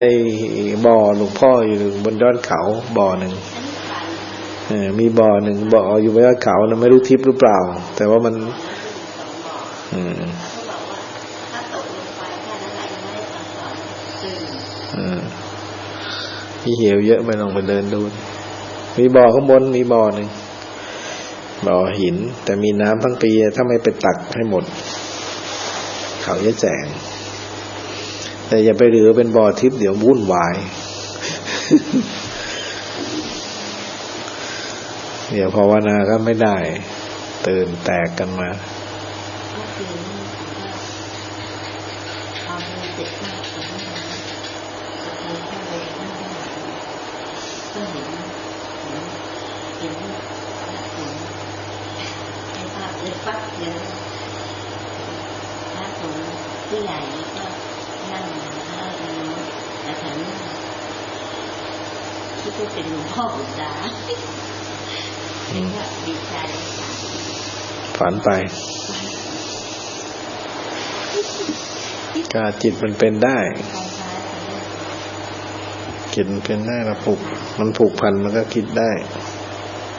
ไอ้บ่อหลวงพ่ออยู่บนยอดเขาบ่อหนึ่งมีบ่อหนึ่งบ่ออยู่บนยอดเขานะไม่รู้ทิพย์หรือเปล่าแต่ว่ามันมีเหวเยอะไปลองไปเดินดูมีบ่อข้างบนมีบ่อหนึ่งบ่อหินแต่มีน้ำทั้งปีถ้าไม่ไปตักให้หมดเขาจะแจงแต่อย่าไปเหลือเป็นบ่อทิพย์เดี๋ยววุ่นวายเดี๋ยวภาวนาก็ไม่ได้ตื่นแตกกันมาผู้ใหญ่ก็นั่งแล้วถึงที่พูดเป็นหลวงพ่อบุตรก็ดีใจฝันไปก็จิตมันเป็นได้จิตมันเป็นได้เรามันผูกพันมันก็คิดได้